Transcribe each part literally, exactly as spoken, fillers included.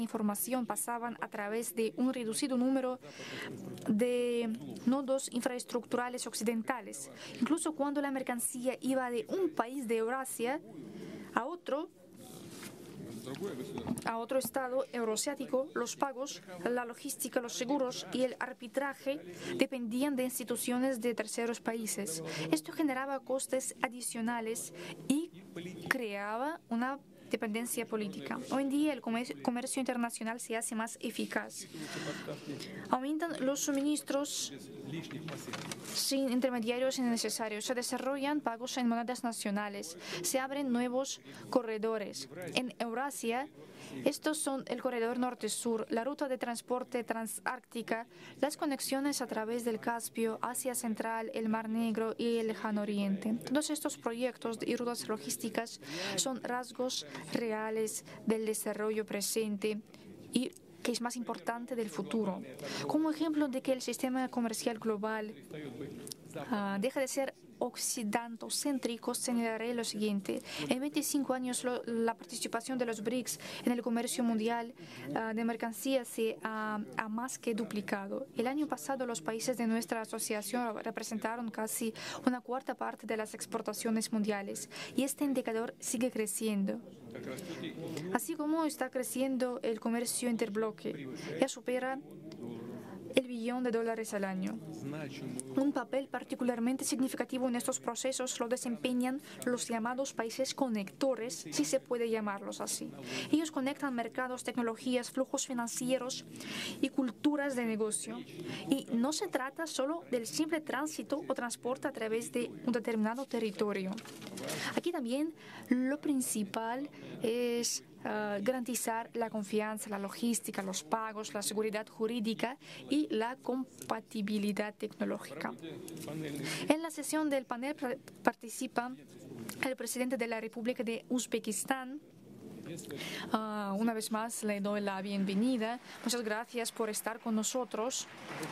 información pasaban a través de un reducido número de nodos infraestructurales occidentales. Incluso cuando la mercancía iba de un país de Eurasia a otro, a otro estado euroasiático, los pagos, la logística, los seguros y el arbitraje dependían de instituciones de terceros países. Esto generaba costes adicionales y creaba una dependencia política. Hoy en día el comercio internacional se hace más eficaz. Aumentan los suministros sin intermediarios innecesarios. Se desarrollan pagos en monedas nacionales. Se abren nuevos corredores. En Eurasia, estos son el corredor norte-sur, la ruta de transporte transártica, las conexiones a través del Caspio, Asia Central, el Mar Negro y el Lejano Oriente. Todos estos proyectos y rutas logísticas son rasgos reales del desarrollo presente y que es más importante del futuro. Como ejemplo de que el sistema comercial global uh, deja de ser occidentocéntrico, señalaré lo siguiente. En veinticinco años lo, la participación de los B R I C S en el comercio mundial uh, de mercancías se ha, ha más que duplicado. El año pasado los países de nuestra asociación representaron casi una cuarta parte de las exportaciones mundiales y este indicador sigue creciendo. Así como está creciendo el comercio interbloque, ya supera el billón de dólares al año. Un papel particularmente significativo en estos procesos lo desempeñan los llamados países conectores, si se puede llamarlos así. Ellos conectan mercados, tecnologías, flujos financieros y culturas de negocio. Y no se trata solo del simple tránsito o transporte a través de un determinado territorio. Aquí también lo principal es Uh, garantizar la confianza, la logística, los pagos, la seguridad jurídica y la compatibilidad tecnológica. En la sesión del panel participa el presidente de la República de Uzbekistán. Uh, una vez más le doy la bienvenida. Muchas gracias por estar con nosotros.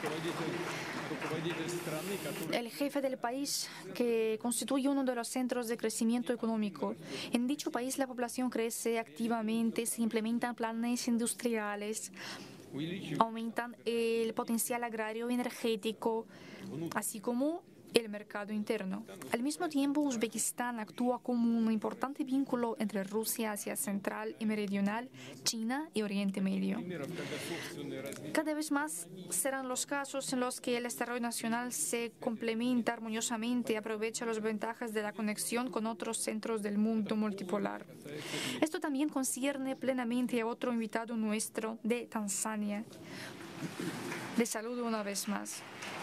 El jefe del país que constituye uno de los centros de crecimiento económico. En dicho país la población crece activamente, se implementan planes industriales, aumentan el potencial agrario y energético, así como el mercado interno. Al mismo tiempo, Uzbekistán actúa como un importante vínculo entre Rusia, Asia Central y Meridional, China y Oriente Medio. Cada vez más serán los casos en los que el desarrollo nacional se complementa armoniosamente y aprovecha las ventajas de la conexión con otros centros del mundo multipolar. Esto también concierne plenamente a otro invitado nuestro de Tanzania. Le saludo una vez más.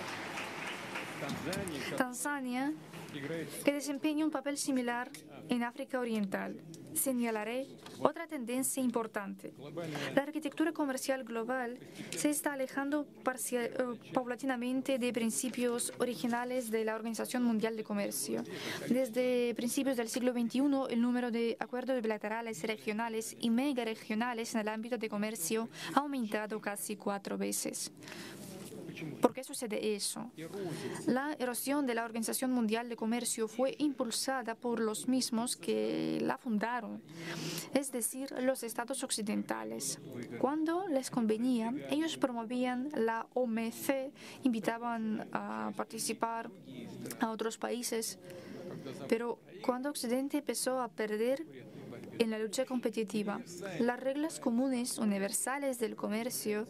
Tanzania, que desempeña un papel similar en África Oriental. Señalaré otra tendencia importante. La arquitectura comercial global se está alejando parcial, uh, paulatinamente de principios originales de la Organización Mundial de Comercio. Desde principios del siglo veintiuno, el número de acuerdos bilaterales, regionales y megaregionales en el ámbito de comercio ha aumentado casi cuatro veces. ¿Por qué sucede eso? La erosión de la Organización Mundial de Comercio fue impulsada por los mismos que la fundaron, es decir, los estados occidentales. Cuando les convenía, ellos promovían la O M C, invitaban a participar a otros países, pero cuando Occidente empezó a perder en la lucha competitiva, las reglas comunes universales del comercio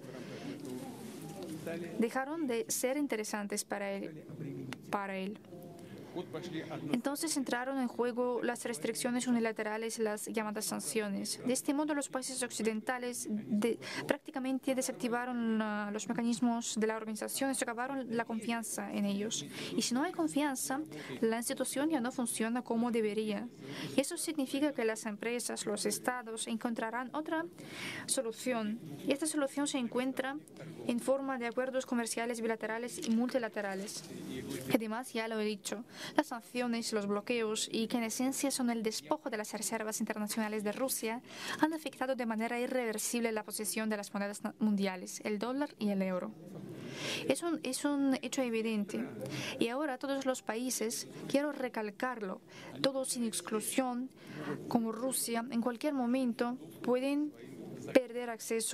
dejaron de ser interesantes para él. Para él. Entonces entraron en juego las restricciones unilaterales y las llamadas sanciones. De este modo, los países occidentales de, prácticamente desactivaron uh, los mecanismos de la organización y socavaron la confianza en ellos. Y si no hay confianza, la institución ya no funciona como debería. Y eso significa que las empresas, los estados, encontrarán otra solución. Y esta solución se encuentra en forma de acuerdos comerciales bilaterales y multilaterales. Además, ya lo he dicho, las sanciones, los bloqueos y que en esencia son el despojo de las reservas internacionales de Rusia han afectado de manera irreversible la posición de las monedas mundiales, el dólar y el euro. Es un, es un hecho evidente. Y ahora todos los países, quiero recalcarlo, todos sin exclusión, como Rusia, en cualquier momento pueden perder acceso